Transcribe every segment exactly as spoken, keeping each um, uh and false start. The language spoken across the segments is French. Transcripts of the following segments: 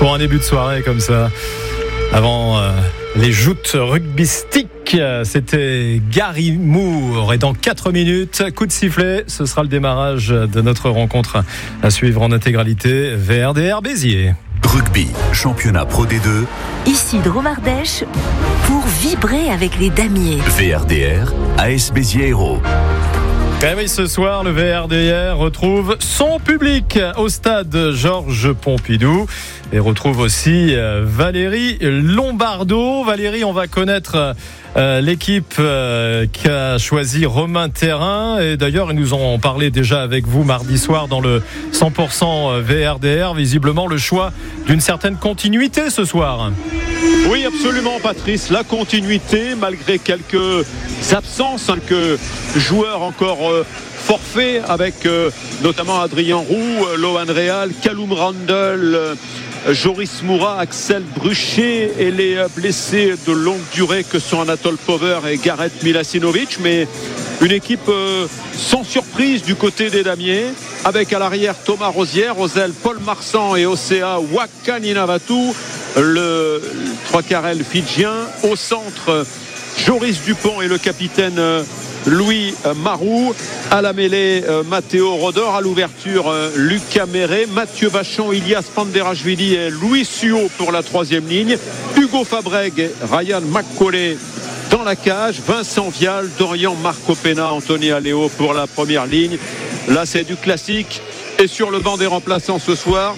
pour un début de soirée comme ça. Avant euh, les joutes rugbystiques, c'était Gary Moore. Et dans quatre minutes, coup de sifflet, ce sera le démarrage de notre rencontre à suivre en intégralité. V R D R Béziers. Rugby, championnat Pro D deux. Ici Dromardèche pour vibrer avec les damiers. V R D R, A S Béziers Hérault. Et oui, ce soir, le V R D R retrouve son public au stade Georges Pompidou et retrouve aussi Valérie Lombardo. Valérie, on va connaître euh, l'équipe euh, qu'a choisi Romain Thérin. Et d'ailleurs, ils nous ont parlé déjà avec vous mardi soir dans le cent pour cent V R D R. Visiblement, le choix d'une certaine continuité ce soir. Oui, absolument, Patrice. La continuité, malgré quelques absences, quelques joueurs encore euh, forfaits, avec euh, notamment Adrien Roux, euh, Lohan Real, Callum Randall, euh, Joris Moura, Axel Bruchet et les euh, blessés de longue durée que sont Anatole Power et Gareth Milasinovic. Mais une équipe euh, sans surprise du côté des damiers, avec à l'arrière Thomas Rosière, Rosel, Paul Marsan et Océa Wakaninavatu, le trois carrel fidjien. Au centre, Joris Dupont et le capitaine Louis Marou. À la mêlée, Matteo Rodor. À l'ouverture, Lucas Méré, Mathieu Vachon, Ilias Panderashvili et Louis Suot pour la troisième ligne. Hugo Fabreg et Ryan McCauley dans la cage. Vincent Vial, Dorian Marco Pena, Anthony Aléo pour la première ligne. Là, c'est du classique. Et sur le banc des remplaçants ce soir,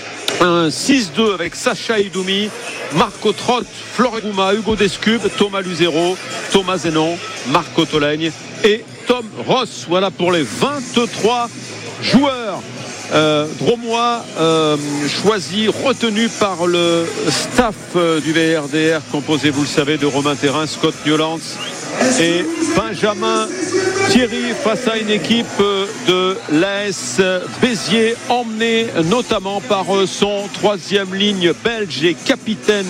un six deux avec Sacha Idoumi, Marco Trott, Florent Hugo Descubes, Thomas Luzero, Thomas Zenon, Marco Tolègne et Tom Ross. Voilà pour les vingt-trois joueurs euh, dromois euh, choisis, retenus par le staff euh, du V R D R, composé, vous le savez, de Romain Thérin, Scott Newlands et Benjamin Thierry, face à une équipe de l'A S Béziers, emmenée notamment par son troisième ligne belge et capitaine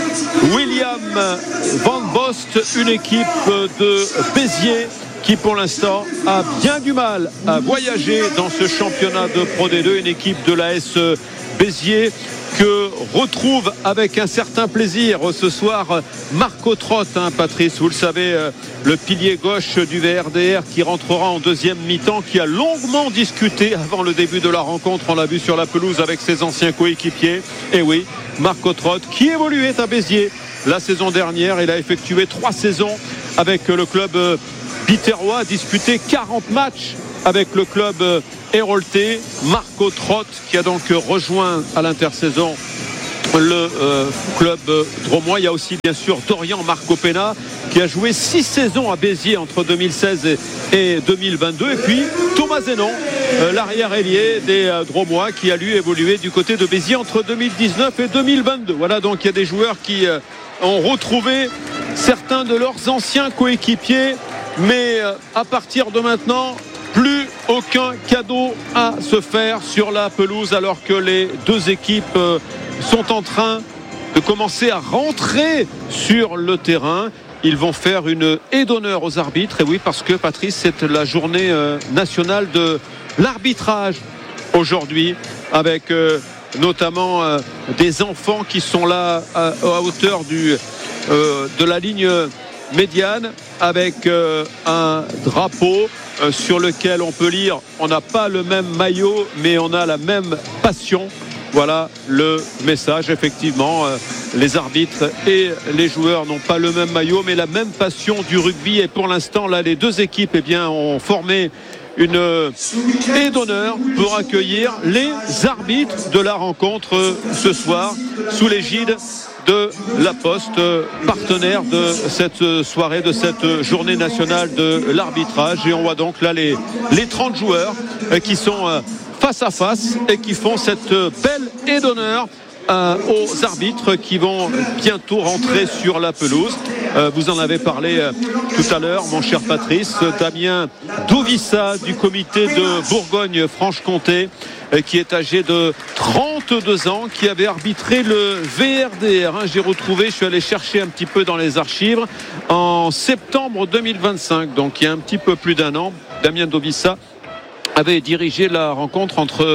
William Van Bost. Une équipe de Béziers qui pour l'instant a bien du mal à voyager dans ce championnat de Pro D deux. Une équipe de l'A S Béziers que retrouve avec un certain plaisir ce soir Marco Trott, hein, Patrice, vous le savez, euh, le pilier gauche du V R D R qui rentrera en deuxième mi-temps, qui a longuement discuté avant le début de la rencontre. On l'a vu sur la pelouse avec ses anciens coéquipiers. Et oui, Marco Trott qui évoluait à Béziers la saison dernière. Il a effectué trois saisons avec le club euh, biterrois, a disputé quarante matchs avec le club euh, héroltais. Marco Trott qui a donc rejoint à l'intersaison le euh, club euh, dromois. Il y a aussi bien sûr Dorian Marco Pena qui a joué six saisons à Béziers entre deux mille seize et, et deux mille vingt-deux. Et puis Thomas Zenon, euh, l'arrière ailier des euh, dromois, qui a lui évolué du côté de Béziers entre deux mille dix-neuf et deux mille vingt-deux. Voilà, donc il y a des joueurs qui euh, ont retrouvé certains de leurs anciens coéquipiers. Mais euh, à partir de maintenant, plus aucun cadeau à se faire sur la pelouse, alors que les deux équipes euh, sont en train de commencer à rentrer sur le terrain. Ils vont faire une haie d'honneur aux arbitres. Et oui, parce que Patrice, c'est la journée euh, nationale de l'arbitrage aujourd'hui, avec euh, notamment euh, des enfants qui sont là à, à hauteur du, euh, de la ligne médiane, avec euh, un drapeau euh, sur lequel on peut lire: on n'a pas le même maillot, mais on a la même passion. Voilà le message. Effectivement, euh, les arbitres et les joueurs n'ont pas le même maillot, mais la même passion du rugby. Et pour l'instant, là, les deux équipes eh bien, ont formé une haie d'honneur pour accueillir les arbitres de la rencontre ce soir, sous l'égide de La Poste, partenaire de cette soirée, de cette journée nationale de l'arbitrage. Et on voit donc là les, les trente joueurs qui sont face à face et qui font cette belle haie d'honneur euh, aux arbitres qui vont bientôt rentrer sur la pelouse. Euh, vous en avez parlé euh, tout à l'heure, mon cher Patrice. Damien Dovissa du comité de Bourgogne-Franche-Comté, euh, qui est âgé de trente-deux ans, qui avait arbitré le V R D R. Hein, j'ai retrouvé, je suis allé chercher un petit peu dans les archives, en septembre deux mille vingt-cinq, donc il y a un petit peu plus d'un an. Damien Dovissa avait dirigé la rencontre entre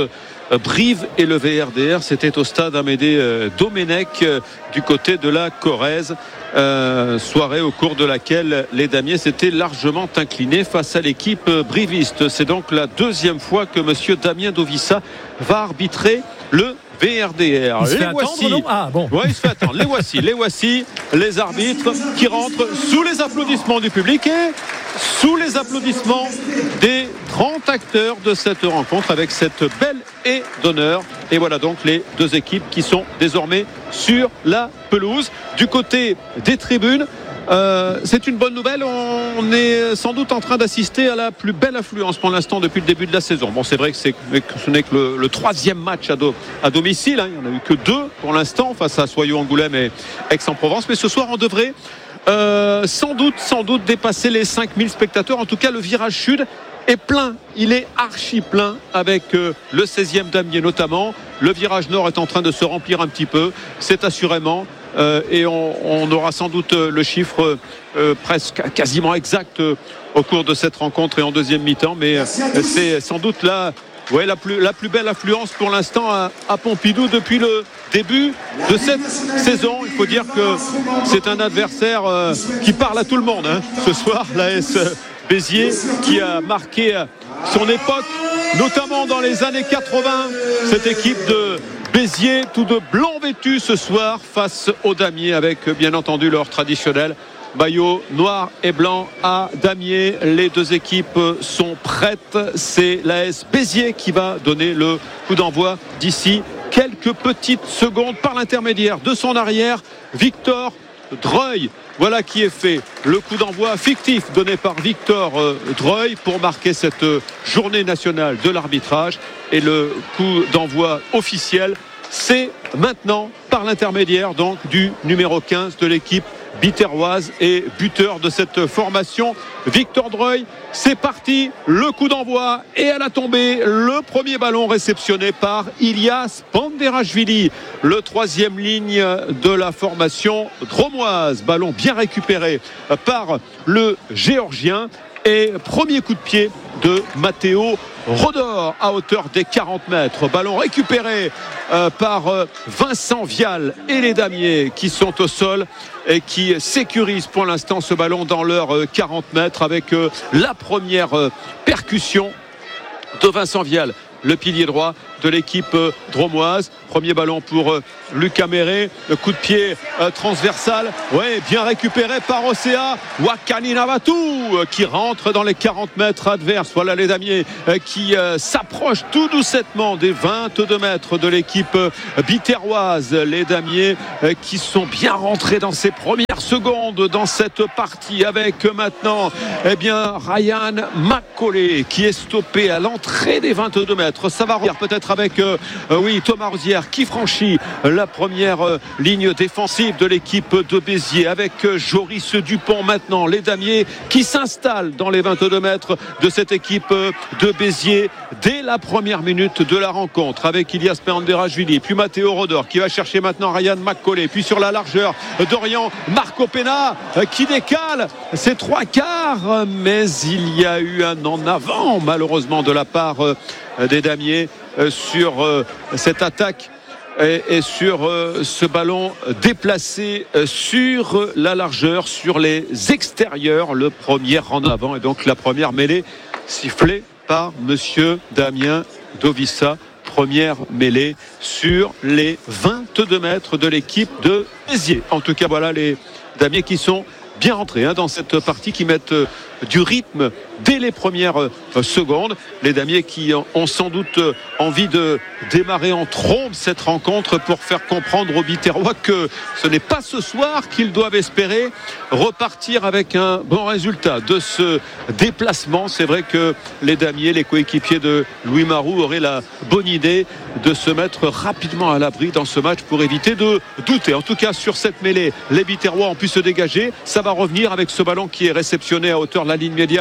Brive et le V R D R. C'était au stade Amédée Domenech du côté de la Corrèze. Euh, soirée au cours de laquelle les Damiers s'étaient largement inclinés face à l'équipe briviste. C'est donc la deuxième fois que monsieur Damien Dovissa va arbitrer le V R D R. Il se les fait voici. attendre, non ah bon. Ouais, il se fait attendre. Les voici, les voici, les arbitres qui rentrent sous les applaudissements du public et sous les applaudissements des trente acteurs de cette rencontre avec cette belle haie d'honneur. Et voilà donc les deux équipes qui sont désormais sur la pelouse. Du côté des tribunes, Euh, c'est une bonne nouvelle. On est sans doute en train d'assister à la plus belle affluence pour l'instant depuis le début de la saison. Bon, c'est vrai que, c'est, que ce n'est que le, le troisième match à, do, à domicile. Hein. Il n'y en a eu que deux pour l'instant face à Soyaux-Angoulême et Aix-en-Provence. Mais ce soir, on devrait euh, sans doute, sans doute dépasser les cinq mille spectateurs. En tout cas, le virage sud est plein. Il est archi plein avec euh, le seizième Damier notamment. Le virage nord est en train de se remplir un petit peu. C'est assurément. Euh, et on, on aura sans doute le chiffre euh, presque quasiment exact euh, au cours de cette rencontre et en deuxième mi-temps, mais euh, c'est sans doute la, ouais, la, plus, la plus belle affluence pour l'instant à, à Pompidou depuis le début de cette saison. Il faut dire que c'est un adversaire euh, qui parle à tout le monde hein. Ce soir, l'A S Béziers qui a marqué son époque, notamment dans les années quatre-vingts, cette équipe de Béziers, tout de blanc vêtu ce soir face aux Damiers avec bien entendu leur traditionnel maillot noir et blanc à damier. Les deux équipes sont prêtes. C'est l'A S Béziers qui va donner le coup d'envoi d'ici quelques petites secondes par l'intermédiaire de son arrière, Victor Dreuil. Voilà qui est fait. Le coup d'envoi fictif donné par Victor euh, Dreuil pour marquer cette euh, journée nationale de l'arbitrage. Et le coup d'envoi officiel, c'est maintenant par l'intermédiaire donc du numéro quinze de l'équipe biterroise et buteur de cette formation, Victor Dreuil. C'est parti, le coup d'envoi et à la tombée, le premier ballon réceptionné par Ilias Panderashvili, le troisième ligne de la formation dromoise. Ballon bien récupéré par le Géorgien et premier coup de pied de Matteo Rodor à hauteur des quarante mètres. Ballon récupéré euh, par euh, Vincent Vial et les Damiers qui sont au sol et qui sécurisent pour l'instant ce ballon dans leurs euh, quarante mètres avec euh, la première euh, percussion de Vincent Vial, le pilier droit de l'équipe euh, dromoise. Premier ballon pour euh, Lucas Méré, le coup de pied euh, transversal, ouais, bien récupéré par Océa Wakani Navatu euh, qui rentre dans les quarante mètres adverses. Voilà les Damiers euh, qui euh, s'approchent tout doucement des vingt-deux mètres de l'équipe euh, biterroise. Les Damiers euh, qui sont bien rentrés dans ces premières secondes dans cette partie avec euh, maintenant eh bien Ryan Macaulay qui est stoppé à l'entrée des vingt-deux mètres. Ça va revenir peut-être avec euh, euh, oui Thomas Rosière qui franchit la première euh, ligne défensive de l'équipe de Béziers avec euh, Joris Dupont maintenant. Les Damiers qui s'installent dans les vingt-deux mètres de cette équipe euh, de Béziers dès la première minute de la rencontre avec Ilias Panderashvili, puis Matteo Rodor qui va chercher maintenant Ryan Macaulay, puis sur la largeur d'Orient Marco Pena euh, qui décale ses trois quarts, mais il y a eu un en avant malheureusement de la part euh, des Damiers euh, sur euh, cette attaque et, et sur euh, ce ballon déplacé euh, sur la largeur, sur les extérieurs. Le premier en avant et donc la première mêlée sifflée par monsieur Damien Dovissa. Première mêlée sur les vingt-deux mètres de l'équipe de Béziers. En tout cas, voilà les Damiers qui sont bien rentrés hein, dans cette partie, qui mettent euh, du rythme dès les premières euh, secondes. Les Damiers qui ont sans doute euh, envie de démarrer en trombe cette rencontre pour faire comprendre aux Biterrois que ce n'est pas ce soir qu'ils doivent espérer repartir avec un bon résultat de ce déplacement. C'est vrai que les Damiers, les coéquipiers de Louis Marou, auraient la bonne idée de se mettre rapidement à l'abri dans ce match pour éviter de douter. En tout cas, sur cette mêlée, les Biterrois ont pu se dégager. Ça va revenir avec ce ballon qui est réceptionné à hauteur de la ligne médiane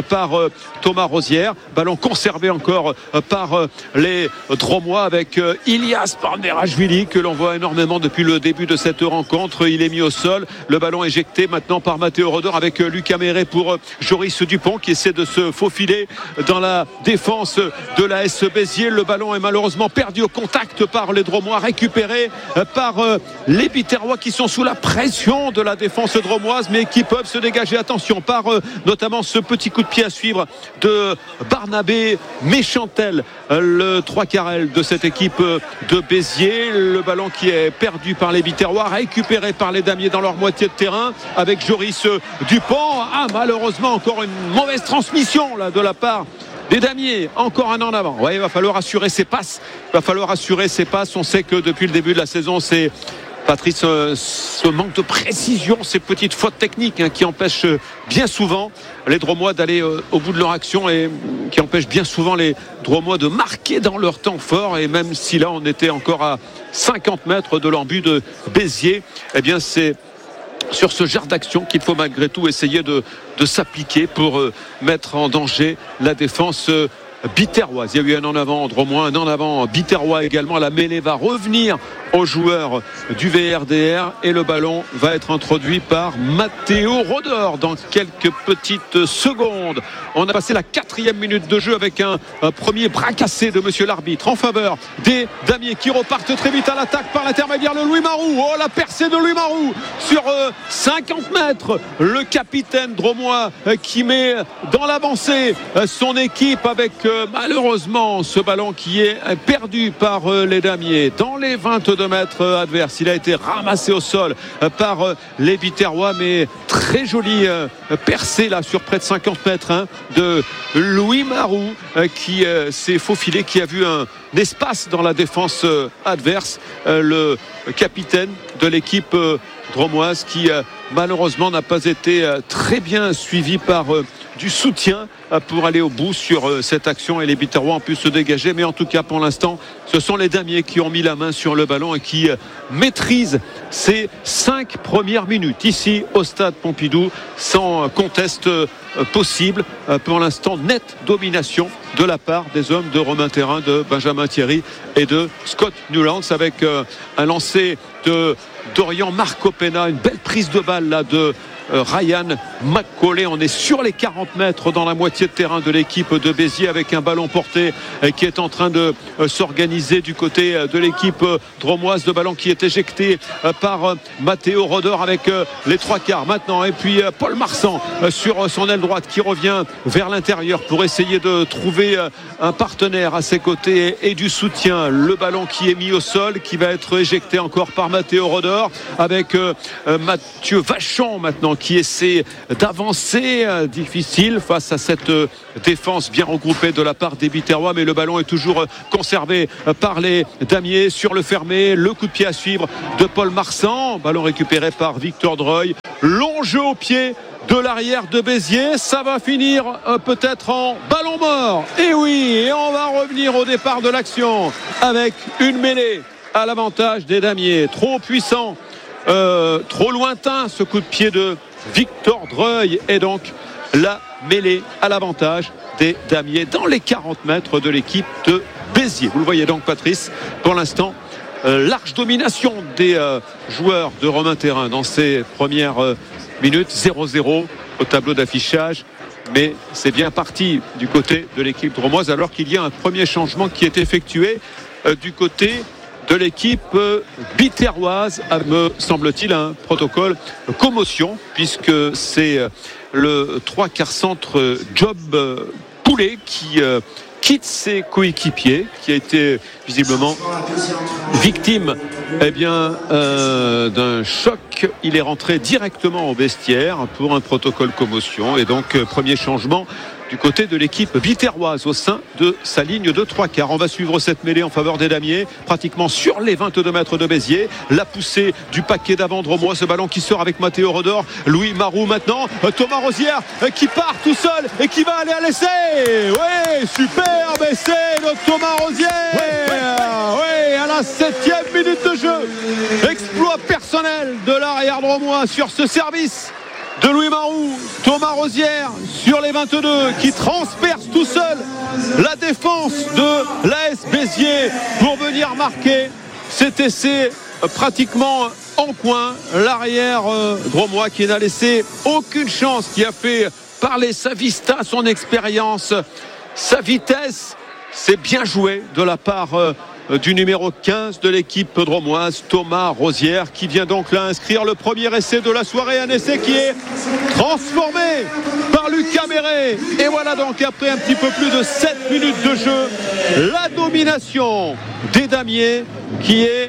par Thomas Rosière. Ballon conservé encore par les Dromois avec Ilias Panderashvili que l'on voit énormément depuis le début de cette rencontre. Il est mis au sol. Le ballon éjecté maintenant par Matteo Rodor avec Lucas Méré pour Joris Dupont qui essaie de se faufiler dans la défense de l'A S Béziers. Le ballon est malheureusement perdu au contact par les Dromois, récupéré par les Biterrois qui sont sous la pression de la défense dromoise mais qui peuvent se dégager. Attention par notamment ce petit coup de pied à suivre de Barnabé Méchantel, le trois quarts de cette équipe de Béziers. Le ballon qui est perdu par les Biterrois, récupéré par les Damiers dans leur moitié de terrain avec Joris Dupont. Ah, malheureusement encore une mauvaise transmission là, de la part des Damiers. Encore un en avant. Ouais, il va falloir assurer ses passes. Il va falloir assurer ses passes. On sait que depuis le début de la saison, c'est Patrice, euh, ce manque de précision, ces petites fautes techniques hein, qui empêchent bien souvent les Dromois d'aller euh, au bout de leur action et qui empêchent bien souvent les Dromois de marquer dans leur temps fort. Et même si là on était encore à cinquante mètres de leur but de Béziers, eh bien c'est sur ce genre d'action qu'il faut malgré tout essayer de, de s'appliquer pour euh, mettre en danger la défense euh, biterroise. Il y a eu un en avant Dromois, un en avant biterrois également. La mêlée va revenir aux joueurs du V R D R et le ballon va être introduit par Matteo Rodor dans quelques petites secondes. On a passé la quatrième minute de jeu avec un, un premier bras cassé de monsieur l'arbitre en faveur des Damiers qui repartent très vite à l'attaque par l'intermédiaire de Louis Marou. Oh, la percée de Louis Marou sur euh, cinquante mètres. Le capitaine dromois euh, qui met dans l'avancée euh, son équipe avec euh, malheureusement ce ballon qui est perdu par euh, les Damiers dans les vingt-deux mètres adverses. Il a été ramassé au sol par les Biterrois, mais très joli percé là sur près de cinquante mètres hein, de Louis Marou qui s'est faufilé, qui a vu un espace dans la défense adverse. Le capitaine de l'équipe dromoise qui malheureusement n'a pas été très bien suivi par du soutien pour aller au bout sur cette action et les Biterrois ont pu se dégager, mais en tout cas pour l'instant ce sont les Damiers qui ont mis la main sur le ballon et qui maîtrisent ces cinq premières minutes ici au stade Pompidou sans conteste possible. Pour l'instant, nette domination de la part des hommes de Romain Thérin, de Benjamin Thierry et de Scott Newlands avec un lancer de Dorian Marcopena, une belle prise de balle là de Ryan McCauley. On est sur les quarante mètres dans la moitié de terrain de l'équipe de Béziers avec un ballon porté qui est en train de s'organiser du côté de l'équipe dromoise. De ballon qui est éjecté par Matteo Rodor avec les trois quarts maintenant. Et puis Paul Marsan sur son aile droite qui revient vers l'intérieur pour essayer de trouver un partenaire à ses côtés et du soutien. Le ballon qui est mis au sol, qui va être éjecté encore par Matteo Rodor avec Mathieu Vachon maintenant qui essaie d'avancer, difficile face à cette défense bien regroupée de la part des Biterrois, mais le ballon est toujours conservé par les Damiers sur le fermé. Le coup de pied à suivre de Paul Marsan, ballon récupéré par Victor Dreuil. Long jeu au pied de l'arrière de Béziers, ça va finir euh, peut-être en ballon mort. Et oui, et on va revenir au départ de l'action avec une mêlée à l'avantage des Damiers. Trop puissant, euh, trop lointain ce coup de pied de Victor Dreuil et donc la mêlée à l'avantage des Damiers dans les quarante mètres de l'équipe de Béziers. Vous le voyez donc Patrice, pour l'instant euh, large domination des euh, joueurs de Romain Thérin dans ces premières euh, minutes, zéro zéro au tableau d'affichage, mais c'est bien parti du côté de l'équipe dromoise alors qu'il y a un premier changement qui est effectué euh, du côté de l'équipe euh, biterroise, me semble-t-il un protocole commotion puisque c'est euh, le trois quarts centre euh, Job euh, Poulet qui euh, quitte ses coéquipiers, qui a été visiblement victime eh bien, euh, d'un choc. Il est rentré directement au vestiaire pour un protocole commotion et donc euh, premier changement du côté de l'équipe biterroise au sein de sa ligne de trois quarts. On va suivre cette mêlée en faveur des Damiers, pratiquement sur les vingt-deux mètres de Béziers. La poussée du paquet d'avant dromois, ce ballon qui sort avec Matteo Rodor. Louis Marou maintenant, Thomas Rosière qui part tout seul et qui va aller à l'essai. Oui, superbe essai de Thomas Rosière. Oui, oui, oui. oui, à la septième minute de jeu. Exploit personnel de l'arrière dromois sur ce service de Louis Marou. Thomas Rosière sur les vingt-deux qui transperce tout seul la défense de l'A S Béziers pour venir marquer cet essai pratiquement en coin. L'arrière euh, dromois qui n'a laissé aucune chance, qui a fait parler sa vista, son expérience, sa vitesse. C'est bien joué de la part euh, du numéro quinze de l'équipe dromoise, Thomas Rosière, qui vient donc là inscrire le premier essai de la soirée, un essai qui est transformé par Lucas Méret. Et voilà donc après un petit peu plus de sept minutes de jeu, la domination des Damiers qui est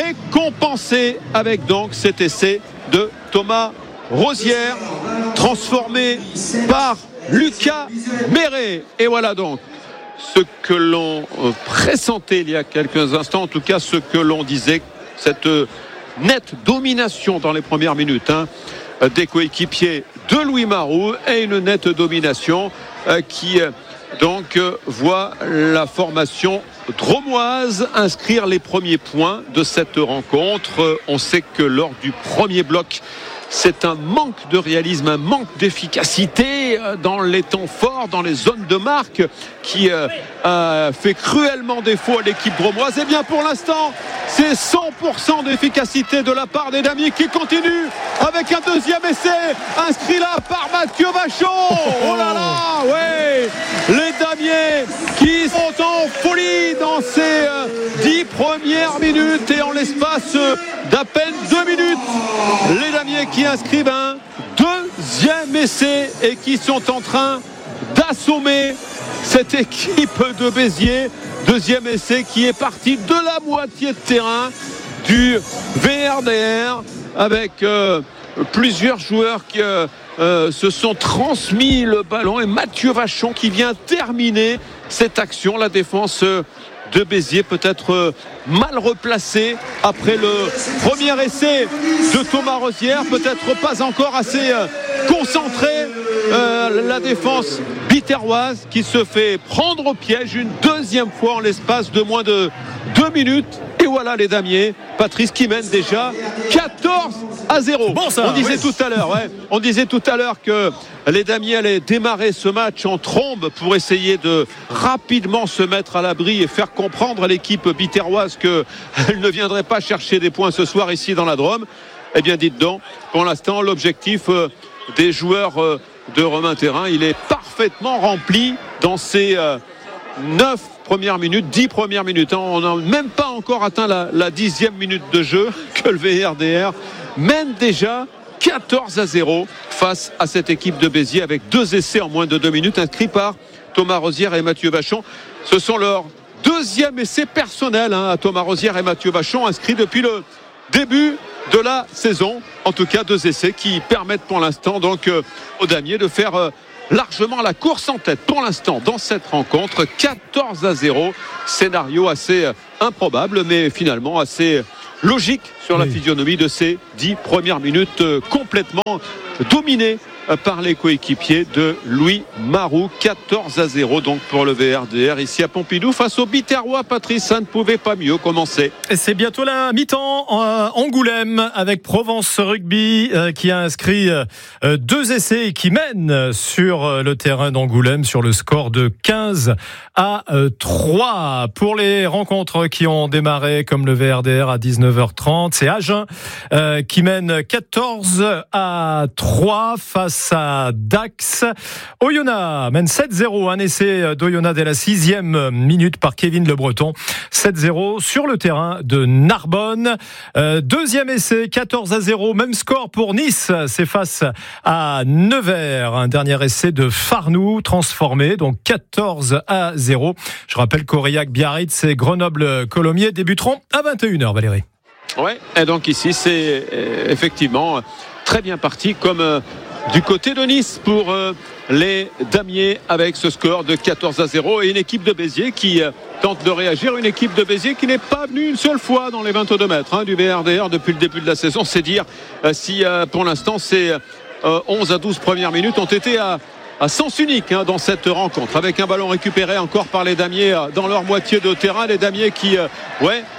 récompensée avec donc cet essai de Thomas Rosière, transformé par Lucas Méret. Et voilà donc ce que l'on pressentait il y a quelques instants, en tout cas ce que l'on disait, cette nette domination dans les premières minutes hein, des coéquipiers de Louis Marou, et une nette domination euh, qui euh, donc euh, voit la formation dromoise inscrire les premiers points de cette rencontre. Euh, on sait que lors du premier bloc, c'est un manque de réalisme, un manque d'efficacité dans les temps forts, dans les zones de marque qui euh, a fait cruellement défaut à l'équipe dromoise. Et bien pour l'instant, c'est cent pour cent d'efficacité de la part des Damiers qui continue avec un deuxième essai inscrit là par Mathieu Vachon. Oh là là, ouais, les Damiers qui sont en folie dans ces euh, dix premières minutes et en l'espace euh, d'à peine deux minutes. Les Damiers qui inscrivent un deuxième essai et qui sont en train d'assommer cette équipe de Béziers. Deuxième essai qui est parti de la moitié de terrain du V R D R avec euh, plusieurs joueurs qui euh, euh, se sont transmis le ballon, et Mathieu Vachon qui vient terminer cette action. La défense euh, de Béziers peut-être euh, mal replacé après le premier essai de Thomas Rosière, peut-être pas encore assez euh, concentré. Euh, la défense biterroise qui se fait prendre au piège une deuxième fois en l'espace de moins de deux minutes. Et voilà les Damiers, Patrice, qui mène déjà quatorze à zéro. Bon ça, on disait ouais. tout à l'heure, ouais, on disait tout à l'heure que les Damiers allaient démarrer ce match en trombe pour essayer de rapidement se mettre à l'abri et faire comprendre à l'équipe biterroise qu'elle ne viendrait pas chercher des points ce soir ici dans la Drôme. Eh bien, dites donc, pour l'instant, l'objectif euh, des joueurs euh, de Romain Thérin, il est parfaitement rempli dans ces euh, neuf premières minutes, dix premières minutes. On n'a même pas encore atteint la, la dixième minute de jeu que le V R D R mène déjà quatorze à zéro face à cette équipe de Béziers avec deux essais en moins de deux minutes inscrits par Thomas Rosière et Mathieu Vachon. Ce sont leurs deuxième essai personnel hein, à Thomas Rosière et Mathieu Vachon, inscrits depuis le début de la saison. En tout cas, deux essais qui permettent pour l'instant donc euh, aux Damiers de faire euh, largement la course en tête pour l'instant dans cette rencontre. Quatorze à zéro, scénario assez euh, improbable mais finalement assez logique sur la oui. physionomie de ces dix premières minutes euh, complètement dominées euh, par les coéquipiers de Louis Marou. Quatorze à zéro donc pour le V R D R ici à Pompidou face au Biterrois. Patrice, ça ne pouvait pas mieux commencer. Et c'est bientôt la mi-temps en Angoulême avec Provence Rugby euh, qui a inscrit euh, deux essais et qui mène sur euh, le terrain d'Angoulême sur le score de quinze à trois. Pour les rencontres qui ont démarré comme le V R D R à dix-neuf heures trente, c'est Agen euh, qui mène quatorze à trois face à Dax. Oyonnax mène sept zéro, un essai d'Oyonnax dès la sixième minute par Kevin Le Breton. sept zéro sur le terrain de Narbonne. Euh, deuxième essai, quatorze à zéro, même score pour Nice, c'est face à Nevers. Un dernier essai de Farnou transformé, donc quatorze à zéro. Je rappelle qu'Aurillac, Biarritz et Grenoble-Colomiers débuteront à vingt et une heures, Valérie. Oui, et donc ici c'est effectivement très bien parti comme euh, du côté de Nice pour euh, les Damiers avec ce score de quatorze à zéro et une équipe de Béziers qui euh, tente de réagir, une équipe de Béziers qui n'est pas venue une seule fois dans les vingt-deux mètres hein, du V R D R depuis le début de la saison. C'est dire euh, si euh, pour l'instant ces euh, onze à douze premières minutes ont été à à sens unique hein, dans cette rencontre avec un ballon récupéré encore par les Damiers euh, dans leur moitié de terrain. Les Damiers qui euh, ouais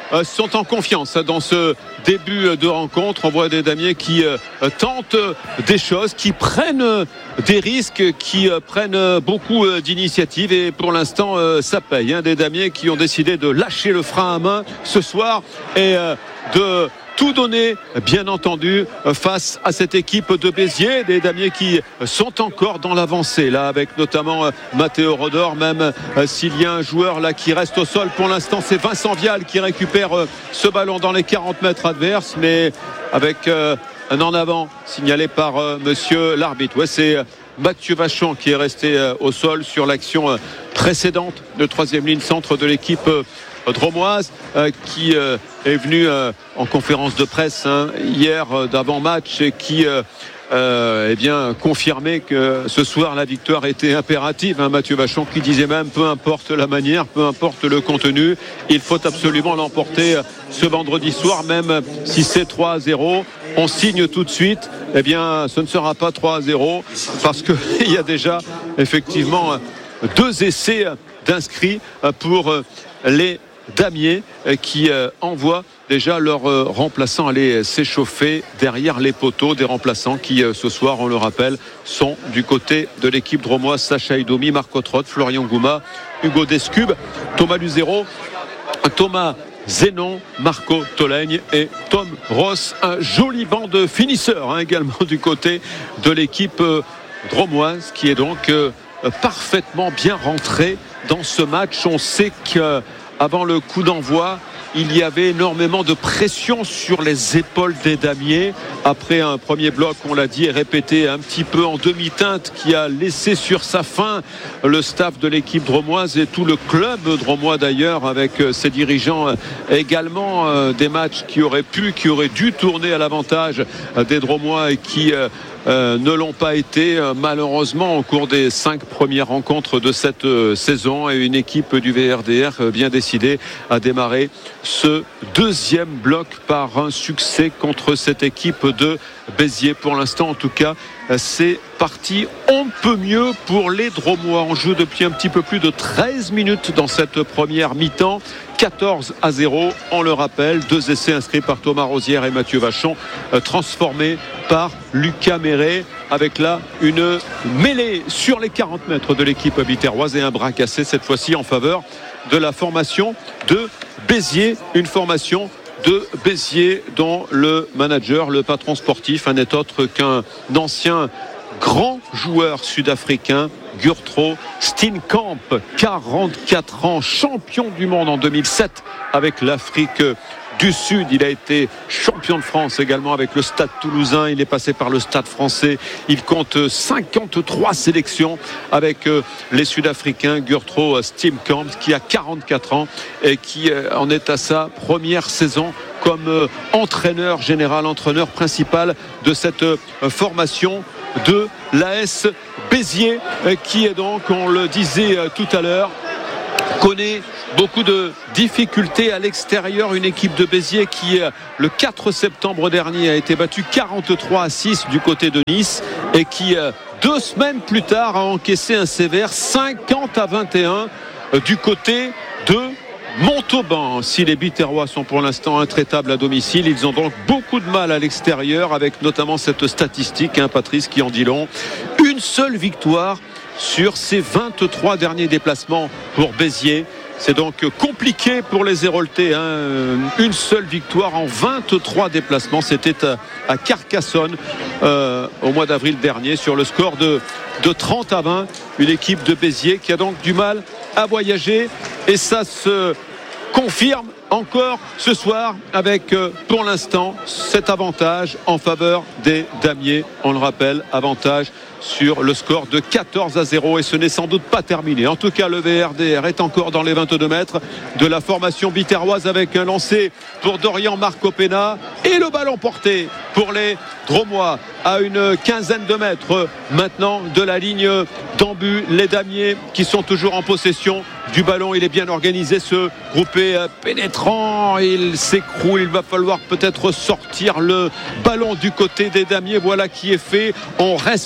euh, sont en confiance dans ce début de rencontre. On voit des damiers qui euh, tentent des choses, qui prennent des risques, qui euh, prennent beaucoup euh, d'initiatives et pour l'instant euh, ça paye, hein. Des damiers qui ont décidé de lâcher le frein à main ce soir et euh, de tout donner, bien entendu, face à cette équipe de Béziers. Des damiers qui sont encore dans l'avancée, là, avec notamment Matteo Rodor, même s'il y a un joueur là qui reste au sol. Pour l'instant, c'est Vincent Vial qui récupère ce ballon dans les quarante mètres adverses, mais avec un en avant signalé par monsieur l'arbitre. Ouais, c'est Mathieu Vachon qui est resté au sol sur l'action précédente de troisième ligne centre de l'équipe dromoise, euh, qui euh, est venu euh, en conférence de presse hein, hier euh, d'avant-match et qui euh, euh, eh bien, confirmait que ce soir la victoire était impérative, hein. Mathieu Vachon qui disait même peu importe la manière, peu importe le contenu, il faut absolument l'emporter ce vendredi soir, même si c'est trois à zéro. On signe tout de suite. Eh bien ce ne sera pas trois à zéro parce qu'il y a déjà effectivement deux essais d'inscrits pour les damiers qui euh, envoient déjà leurs euh, remplaçants aller s'échauffer derrière les poteaux, des remplaçants qui euh, ce soir, on le rappelle, sont du côté de l'équipe dromoise. Sacha Idomi, Marco Trott, Florian Gouma, Hugo Descubes, Thomas Luzero, Thomas Zénon, Marco Tolègne et Tom Ross. Un joli banc de finisseurs hein, également du côté de l'équipe euh, dromoise qui est donc euh, parfaitement bien rentré dans ce match. On sait que avant le coup d'envoi, il y avait énormément de pression sur les épaules des damiers. Après un premier bloc, on l'a dit et répété, un petit peu en demi-teinte, qui a laissé sur sa faim le staff de l'équipe dromoise et tout le club dromois d'ailleurs, avec ses dirigeants également. Des matchs qui auraient pu, qui auraient dû tourner à l'avantage des dromois et qui Euh, ne l'ont pas été euh, malheureusement au cours des cinq premières rencontres de cette euh, saison, et une équipe du V R D R euh, bien décidée à démarrer ce deuxième bloc par un succès contre cette équipe de Béziers. Pour l'instant en tout cas, euh, c'est parti on peut mieux pour les Dromois. On joue depuis un petit peu plus de treize minutes dans cette première mi-temps. quatorze à zéro, on le rappelle, deux essais inscrits par Thomas Rosière et Mathieu Vachon, euh, transformés par Lucas Méret, avec là une mêlée sur les quarante mètres de l'équipe biterroise et un bras cassé cette fois-ci en faveur de la formation de Béziers, une formation de Béziers dont le manager, le patron sportif, n'est autre qu'un ancien grand joueur sud-africain, Gurtro Steenkamp, quarante-quatre ans, champion du monde en deux mille sept avec l'Afrique du Sud. Il a été champion de France également avec le Stade Toulousain. Il est passé par le Stade Français. Il compte cinquante-trois sélections avec les Sud-Africains. Gurtro Steenkamp qui a quarante-quatre ans et qui en est à sa première saison comme entraîneur général, entraîneur principal de cette formation de l'A S Béziers, qui est donc, on le disait tout à l'heure, connaît beaucoup de difficultés à l'extérieur. Une équipe de Béziers qui, le quatre septembre dernier, a été battue quarante-trois à six du côté de Nice et qui, deux semaines plus tard, a encaissé un sévère cinquante à vingt et un du côté de Montauban. Si les Biterrois sont pour l'instant intraitables à domicile, ils ont donc beaucoup de mal à l'extérieur, avec notamment cette statistique, hein, Patrice, qui en dit long. Une seule victoire sur ces vingt-trois derniers déplacements pour Béziers. C'est donc compliqué pour les Héroltais, hein. Une seule victoire en vingt-trois déplacements. C'était à Carcassonne euh, au mois d'avril dernier sur le score de, de trente à vingt. Une équipe de Béziers qui a donc du mal à voyager, et ça se confirme encore ce soir avec euh, pour l'instant cet avantage en faveur des damiers. On le rappelle, avantage sur le score de quatorze à zéro, et ce n'est sans doute pas terminé. En tout cas, le V R D R est encore dans les vingt-deux mètres de la formation biterroise, avec un lancer pour Dorian Marcopena et le ballon porté pour les Dromois à une quinzaine de mètres maintenant de la ligne d'en-but. Les damiers qui sont toujours en possession du ballon. Il est bien organisé, ce groupé pénétrant. Il s'écroule. Il va falloir peut-être sortir le ballon du côté des damiers. Voilà qui est fait. On reste pour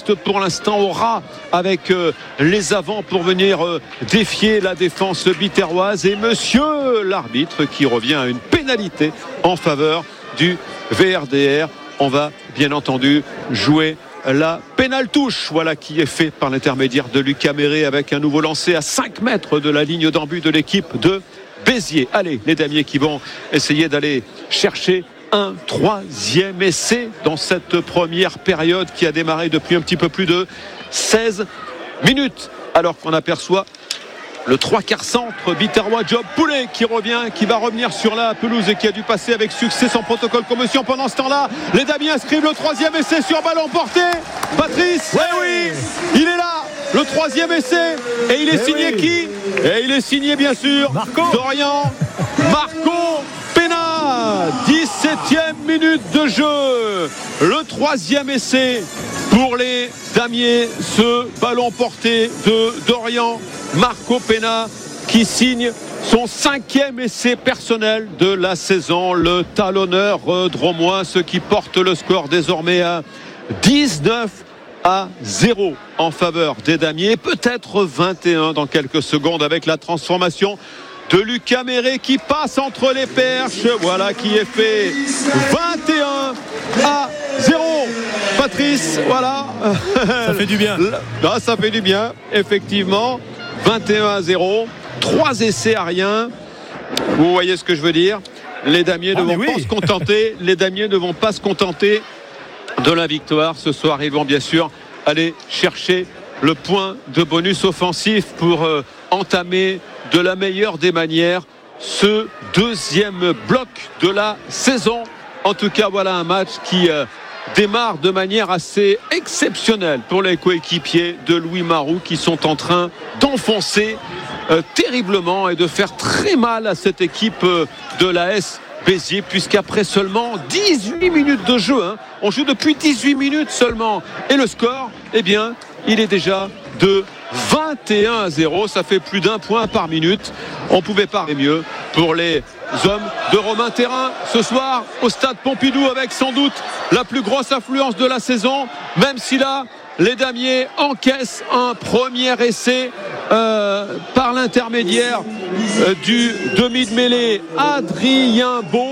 l'instant au ras avec euh, les avants pour venir euh, défier la défense biterroise. Et monsieur l'arbitre qui revient à une pénalité en faveur du V R D R. On va bien entendu jouer la pénale touche, voilà, qui est fait par l'intermédiaire de Lucas Méré avec un nouveau lancer à cinq mètres de la ligne d'en but de l'équipe de Béziers. Allez, les damiers qui vont essayer d'aller chercher un troisième essai dans cette première période qui a démarré depuis un petit peu plus de seize minutes, alors qu'on aperçoit le trois quarts centre biterrois Job Poulet qui revient, qui va revenir sur la pelouse et qui a dû passer avec succès son protocole commotion. Pendant ce temps-là, les Damiens inscrivent le troisième essai sur ballon porté. Patrice, ouais, oui, il est là, le troisième essai, et il est et signé oui. qui Et il est signé bien sûr Marco Dorian Marco Pena. dix-septième minute de jeu, le troisième essai pour les Damiers, ce ballon porté de Dorian Marco Pena qui signe son cinquième essai personnel de la saison. Le talonneur dromois, ce qui porte le score désormais à dix-neuf à zéro en faveur des Damiers, peut-être vingt et un dans quelques secondes avec la transformation de Lucas Méré qui passe entre les perches, voilà qui est fait. Vingt et un à zéro. Patrice, voilà. Ça fait du bien. Là, ça fait du bien, effectivement. vingt et un à zéro. Trois essais à rien. Vous voyez ce que je veux dire. Les Damiers ah, ne vont oui. pas se contenter. Les Damiers ne vont pas se contenter de la victoire. Ce soir, ils vont bien sûr aller chercher le point de bonus offensif pour euh, entamer de la meilleure des manières ce deuxième bloc de la saison. En tout cas, voilà un match qui euh, démarre de manière assez exceptionnelle pour les coéquipiers de Louis Maroux qui sont en train d'enfoncer euh, terriblement et de faire très mal à cette équipe euh, de l'A S Béziers, puisqu'après seulement dix-huit minutes de jeu, hein, on joue depuis dix-huit minutes seulement, et le score, eh bien, il est déjà de vingt et un à zéro. Ça fait plus d'un point par minute. On pouvait pas faire mieux pour les hommes de Romain Thérin ce soir au stade Pompidou, avec sans doute la plus grosse affluence de la saison, même si là les Damiers encaissent un premier essai euh, par l'intermédiaire euh, du demi de mêlée Adrien Beau,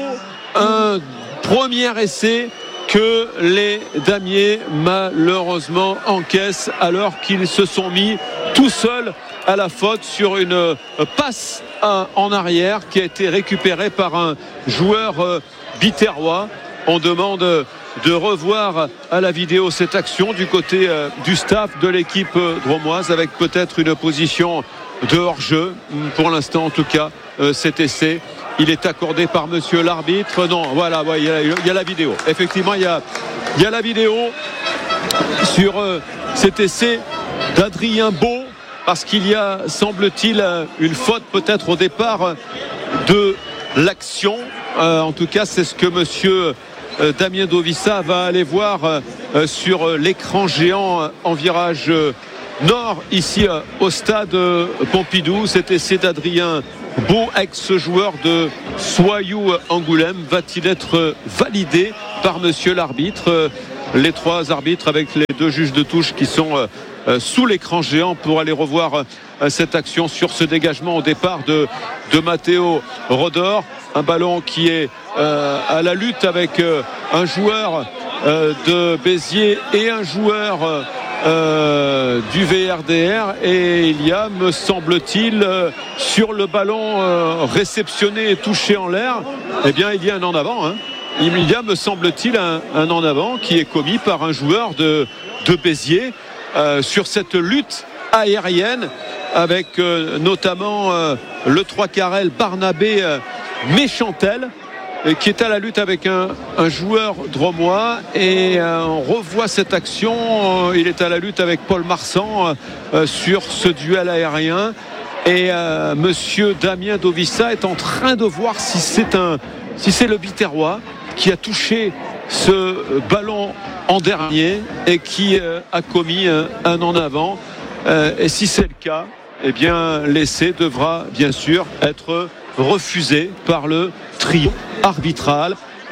un premier essai que les Damiers malheureusement encaissent alors qu'ils se sont mis tout seuls à la faute sur une passe en arrière qui a été récupérée par un joueur biterrois. On demande de revoir à la vidéo cette action du côté du staff de l'équipe dromoise, avec peut-être une position de hors-jeu. Pour l'instant en tout cas, cet essai, il est accordé par monsieur l'arbitre. Non, voilà, ouais, il, y a, il y a la vidéo. Effectivement, il y a, il y a la vidéo sur euh, cet essai d'Adrien Beau, parce qu'il y a, semble-t-il, une faute peut-être au départ de l'action. Euh, en tout cas, c'est ce que monsieur euh, Damien Dovissa va aller voir euh, sur euh, l'écran géant euh, en virage euh, nord, ici euh, au stade euh, Pompidou. Cet essai d'Adrien Beau, ex-joueur de Soyou Angoulême, va-t-il être validé par monsieur l'arbitre? Les trois arbitres avec les deux juges de touche qui sont sous l'écran géant pour aller revoir cette action sur ce dégagement au départ de, de Matteo Rodor. Un ballon qui est euh, à la lutte avec euh, un joueur euh, de Béziers et un joueur euh, Euh, du V R D R, et il y a, me semble-t-il, euh, sur le ballon euh, réceptionné et touché en l'air, eh bien il y a un en avant, hein. Il y a, me semble-t-il, un, un en avant qui est commis par un joueur de, de Béziers euh, sur cette lutte aérienne avec euh, notamment euh, le trois quarts Barnabé euh, Méchantel, qui est à la lutte avec un, un joueur dromois, et euh, on revoit cette action. Euh, il est à la lutte avec Paul Marsan euh, sur ce duel aérien, et euh, monsieur Damien Dovissa est en train de voir si c'est un si c'est le biterrois qui a touché ce ballon en dernier et qui euh, a commis un, un en avant, euh, et si c'est le cas, eh bien l'essai devra bien sûr être refusé par le trio arbitral.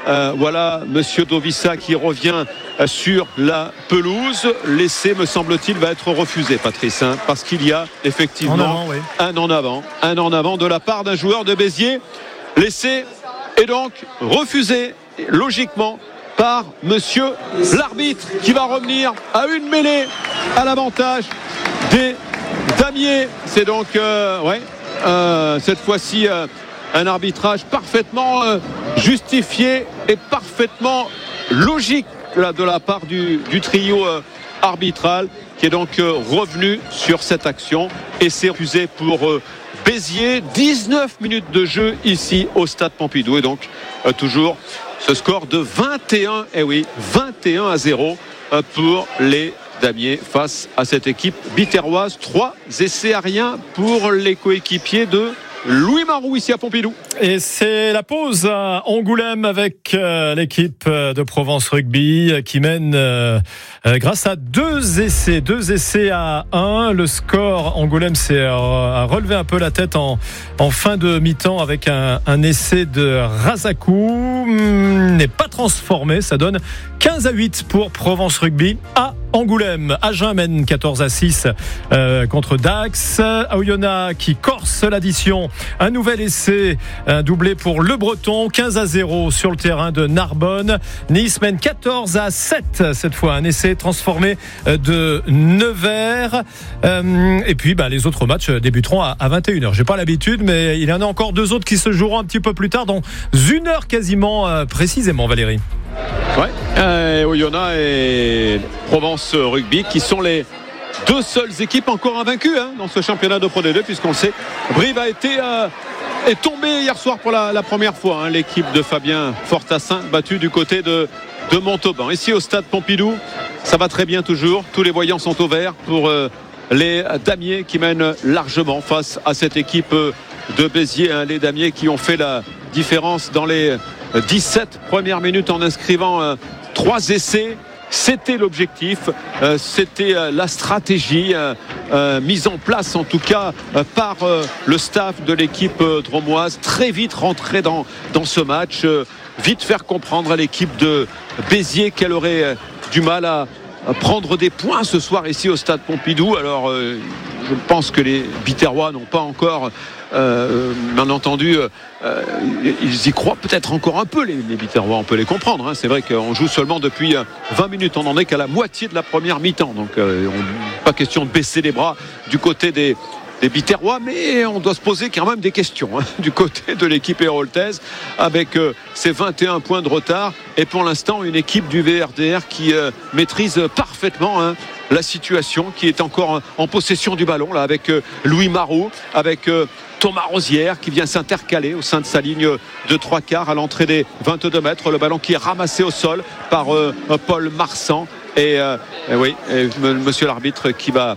Euh, voilà Monsieur Dovissa qui revient sur la pelouse. L'essai, me semble-t-il, va être refusé, Patrice, hein, parce qu'il y a effectivement en avant, oui. un en avant, un en avant de la part d'un joueur de Béziers. L'essai est donc refusé logiquement par Monsieur l'arbitre qui va revenir à une mêlée à l'avantage des damiers. C'est donc euh, ouais, euh, cette fois-ci euh, un arbitrage parfaitement euh, justifié et parfaitement logique là, de la part du, du trio euh, arbitral qui est donc euh, revenu sur cette action et c'est refusé pour euh, Béziers. Dix-neuf minutes de jeu ici au stade Pompidou et donc euh, toujours ce score de vingt et un, eh oui, vingt et un à zéro euh, pour les damiers face à cette équipe biterroise. Trois essais à rien pour les coéquipiers de Louis Maroux ici à Pompidou. Et c'est la pause à Angoulême avec euh, l'équipe de Provence Rugby euh, qui mène euh, euh, grâce à deux essais, deux essais à un. Le score, Angoulême s'est euh, a relevé un peu la tête en, en fin de mi-temps avec un, un essai de Razakou. Hum, n'est pas transformé, ça donne quinze à huit pour Provence Rugby à Angoulême. Agen mène quatorze à six euh, contre Dax. Oyonnax qui corse l'addition. Un nouvel essai, un doublé pour Le Breton, quinze à zéro sur le terrain de Narbonne. Nice mène quatorze à sept cette fois, un essai transformé de Nevers. Euh, et puis bah, les autres matchs débuteront à, à vingt et une heures. J'ai pas l'habitude, mais il y en a encore deux autres qui se joueront un petit peu plus tard, dans une heure quasiment euh, précisément, Valérie. Ouais, euh, Oyonnax et Provence Rugby qui sont les deux seules équipes encore invaincues hein, dans ce championnat de Pro D deux, puisqu'on le sait, Brive a été euh, est tombé hier soir pour la, la première fois. Hein, l'équipe de Fabien Fortassin battue du côté de, de Montauban. Ici au stade Pompidou, ça va très bien toujours. Tous les voyants sont au vert pour euh, les damiers qui mènent largement face à cette équipe de Béziers. Hein, les damiers qui ont fait la différence dans les dix-sept premières minutes en inscrivant euh, trois essais. C'était l'objectif, euh, c'était euh, la stratégie euh, euh, mise en place en tout cas euh, par euh, le staff de l'équipe euh, dromoise. Très vite rentrer dans, dans ce match, euh, vite faire comprendre à l'équipe de Béziers qu'elle aurait euh, du mal à, à prendre des points ce soir ici au stade Pompidou. Alors euh, je pense que les Biterrois n'ont pas encore Euh, bien entendu euh, ils y croient peut-être encore un peu les, les Biterrois, on peut les comprendre hein. C'est vrai qu'on joue seulement depuis vingt minutes, on n'en est qu'à la moitié de la première mi-temps, donc euh, on, pas question de baisser les bras du côté des des Biterrois, mais on doit se poser quand même des questions hein, du côté de l'équipe héroltaise avec euh, ses vingt et un points de retard et pour l'instant une équipe du V R D R qui euh, maîtrise parfaitement hein, la situation, qui est encore en possession du ballon là avec euh, Louis Maroux, avec euh, Thomas Rosière qui vient s'intercaler au sein de sa ligne de trois quarts à l'entrée des vingt-deux mètres. Le ballon qui est ramassé au sol par euh, Paul Marsan et, euh, et oui, et monsieur l'arbitre qui va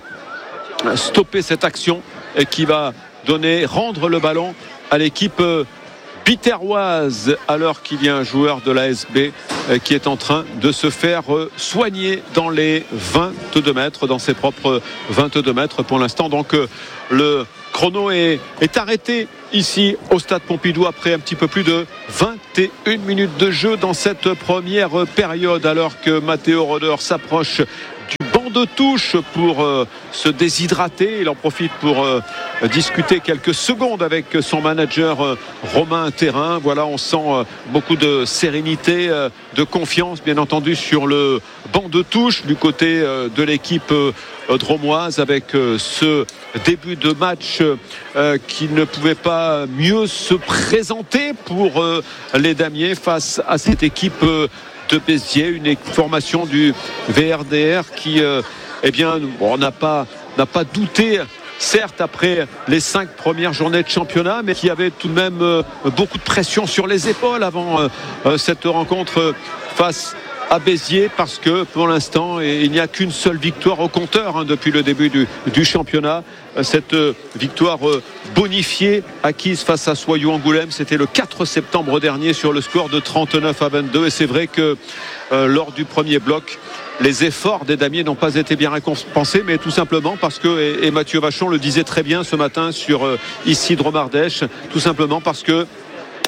stopper cette action et qui va donner, rendre le ballon à l'équipe euh, biterroise, alors qu'il y a un joueur de l'A S B euh, qui est en train de se faire euh, soigner dans les vingt-deux mètres, dans ses propres vingt-deux mètres pour l'instant. Donc euh, le chrono est, est arrêté ici au stade Pompidou après un petit peu plus de vingt et une minutes de jeu dans cette première période, alors que Matteo Roder s'approche du banc de touche pour euh, se déshydrater. Il en profite pour euh, discuter quelques secondes avec son manager euh, Romain Terrain. Voilà, on sent euh, beaucoup de sérénité, euh, de confiance bien entendu sur le banc de touche du côté euh, de l'équipe euh, dromoise, avec euh, ce début de match euh, qui ne pouvait pas mieux se présenter pour euh, les damiers face à cette équipe euh, de Béziers, une formation du V R D R qui euh, eh bien, bon, n'a pas, n'a pas douté, certes après les cinq premières journées de championnat, mais qui avait tout de même euh, beaucoup de pression sur les épaules avant euh, euh, cette rencontre euh, face à Béziers, parce que pour l'instant il n'y a qu'une seule victoire au compteur hein, depuis le début du, du championnat. Cette euh, victoire euh, bonifiée acquise face à Soyou-Angoulême, c'était le quatre septembre dernier sur le score de trente-neuf à vingt-deux, et c'est vrai que euh, lors du premier bloc les efforts des damiers n'ont pas été bien récompensés, mais tout simplement parce que, et, et Mathieu Vachon le disait très bien ce matin sur euh, ici Dromardèche, tout simplement parce que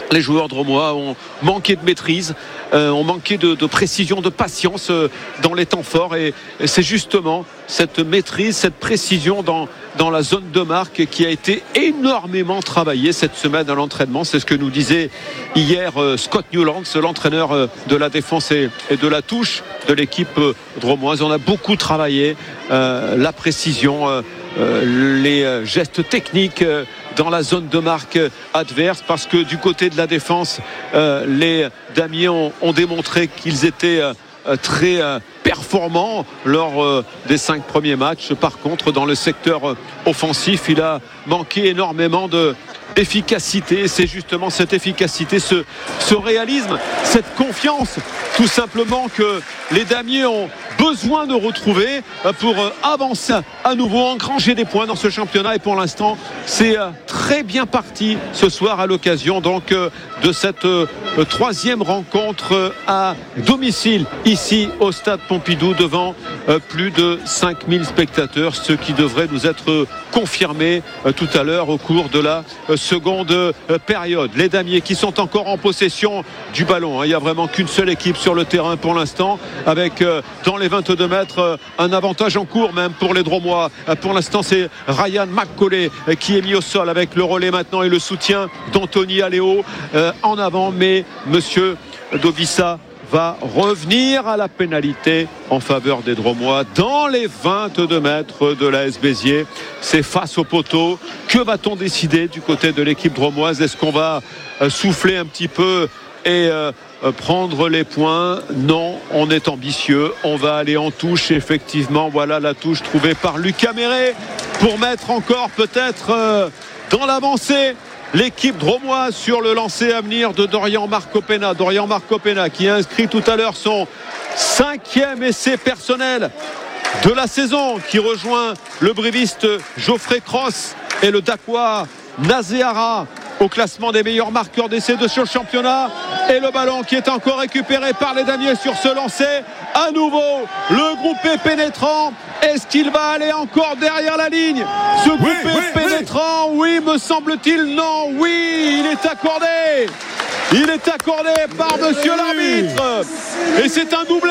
les joueurs drômois ont manqué de maîtrise, euh, ont manqué de, de précision, de patience euh, dans les temps forts. Et, et c'est justement cette maîtrise, cette précision dans, dans la zone de marque qui a été énormément travaillée cette semaine à l'entraînement. C'est ce que nous disait hier euh, Scott Newlands, l'entraîneur euh, de la défense et, et de la touche de l'équipe euh, drômoise. On a beaucoup travaillé euh, la précision, euh, euh, les euh, gestes techniques euh, dans la zone de marque adverse, parce que du côté de la défense, euh, les Damiers ont, ont démontré qu'ils étaient euh, très euh, performants lors euh, des cinq premiers matchs. Par contre, dans le secteur euh, offensif, il a manqué énormément de efficacité. C'est justement cette efficacité, ce, ce réalisme, cette confiance tout simplement que les Damiers ont besoin de retrouver pour avancer à nouveau, engranger des points dans ce championnat. Et pour l'instant, c'est très bien parti ce soir à l'occasion donc de cette troisième rencontre à domicile ici au stade Pompidou devant plus de cinq mille spectateurs, ce qui devrait nous être confirmé tout à l'heure au cours de la seconde période. Les Damiers qui sont encore en possession du ballon. Il n'y a vraiment qu'une seule équipe sur le terrain pour l'instant, avec dans les vingt-deux mètres un avantage en cours même pour les Drômois. Pour l'instant, c'est Ryan McCauley qui est mis au sol avec le relais maintenant et le soutien d'Anthony Aléo en avant, mais monsieur Dobissa va revenir à la pénalité en faveur des Drômois dans les vingt-deux mètres de l'A S Béziers. C'est face au poteau. Que va-t-on décider du côté de l'équipe drômoise? Est-ce qu'on va souffler un petit peu et euh, prendre les points? Non, on est ambitieux, on va aller en touche. Effectivement, voilà la touche trouvée par Lucas Méré pour mettre encore peut-être euh, dans l'avancée l'équipe drômoise sur le lancer à venir de Dorian Marcopena. Dorian Marcopena qui a inscrit tout à l'heure son cinquième essai personnel de la saison, qui rejoint le bréviste Geoffrey Cross et le Dakois Nazéara au classement des meilleurs marqueurs d'essais de ce championnat. Et le ballon qui est encore récupéré par les Damiers sur ce lancer. À nouveau, le groupé pénétrant. Est-ce qu'il va aller encore derrière la ligne? Ce groupé oui, oui, pénétrant, oui. oui, me semble-t-il, non, oui, il est accordé. Il est accordé par monsieur l'arbitre. Et c'est un doublé.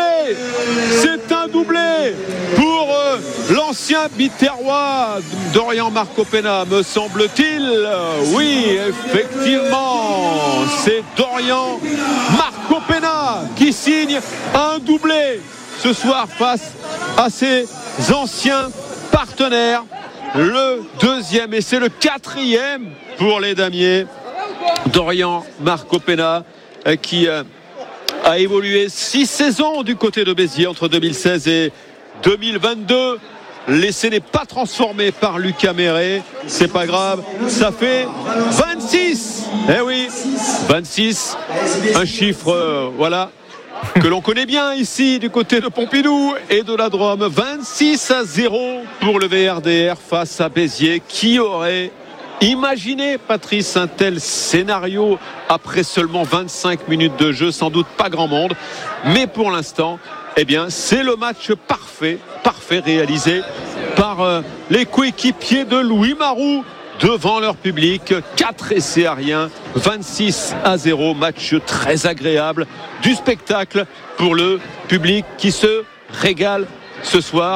C'est un doublé pour euh, l'ancien Biterrois Dorian Marcopena, me semble-t-il. Oui, effectivement, c'est Dorian Marcopena qui signe un doublé ce soir face à ses anciens partenaires. Le deuxième et c'est le quatrième pour les Damiers. Dorian Marcopena qui a évolué six saisons du côté de Béziers entre deux mille seize et deux mille vingt-deux. L'essai n'est pas transformé par Lucas Méré, c'est pas grave, ça fait vingt-six. Eh oui, vingt-six, un chiffre euh, voilà que l'on connaît bien ici du côté de Pompidou et de la Drôme. Vingt-six à zéro pour le V R D R face à Béziers. Qui aurait imaginé, Patrice, un tel scénario après seulement vingt-cinq minutes de jeu? Sans doute pas grand monde, mais pour l'instant, eh bien, c'est le match parfait, parfait réalisé par euh, les coéquipiers de Louis Maroux devant leur public. Quatre essais à rien, vingt-six à zéro, match très agréable, du spectacle pour le public qui se régale ce soir.